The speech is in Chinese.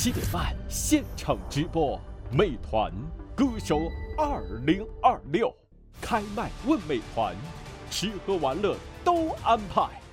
7点半现场直播，美团歌手2026开麦问美团，吃喝玩乐都安排。